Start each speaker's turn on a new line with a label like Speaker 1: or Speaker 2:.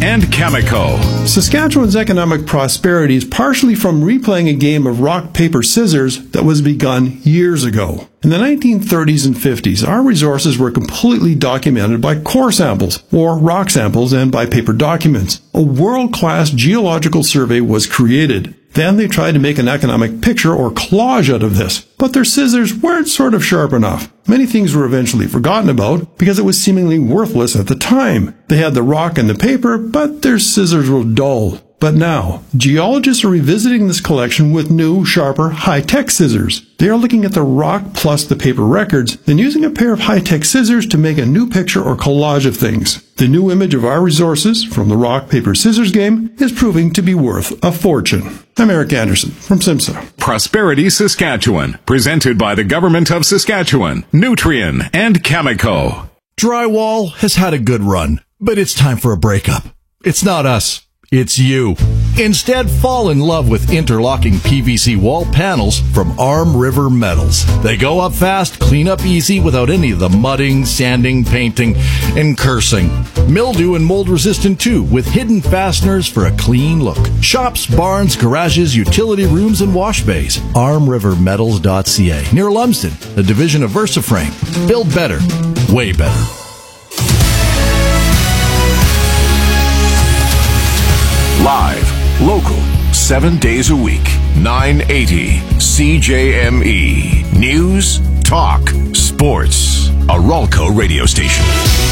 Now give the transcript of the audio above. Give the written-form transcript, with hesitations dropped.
Speaker 1: and Cameco.
Speaker 2: Saskatchewan's economic prosperity is partially from replaying a game of rock, paper, scissors that was begun years ago. In the 1930s and 50s, our resources were completely documented by core samples, or rock samples, and by paper documents. A world-class geological survey was created. Then they tried to make an economic picture or collage out of this, but their scissors weren't sort of sharp enough. Many things were eventually forgotten about because it was seemingly worthless at the time. They had the rock and the paper, but their scissors were dull. But now, geologists are revisiting this collection with new, sharper, high-tech scissors. They are looking at the rock plus the paper records, then using a pair of high-tech scissors to make a new picture or collage of things. The new image of our resources from the rock, paper, scissors game is proving to be worth a fortune. I'm Eric Anderson from SIMSA.
Speaker 1: Prosperity Saskatchewan, presented by the Government of Saskatchewan, Nutrien, and Cameco.
Speaker 3: Drywall has had a good run, but it's time for a breakup. It's not us. It's you. Instead, fall in love with interlocking PVC wall panels from Arm River Metals. They go up fast, clean up easy without any of the mudding, sanding, painting, and cursing. Mildew and mold resistant too, with hidden fasteners for a clean look. Shops, barns, garages, utility rooms, and wash bays. ArmRiverMetals.ca, near Lumsden, a division of VersaFrame. Build better, way better.
Speaker 1: Live, local, 7 days a week, 980 CJME. News, talk, sports. A Ralco radio station.